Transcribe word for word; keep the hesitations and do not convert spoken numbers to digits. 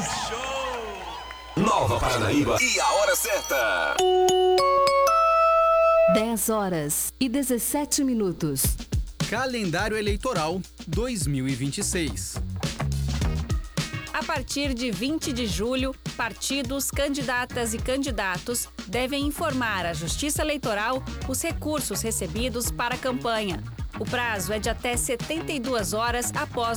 Nova Paranaíba e a hora certa. dez horas e dezessete minutos. Calendário Eleitoral dois mil e vinte e seis. A partir de vinte de julho, partidos, candidatas e candidatos devem informar à Justiça Eleitoral os recursos recebidos para a campanha. O prazo é de até setenta e duas horas após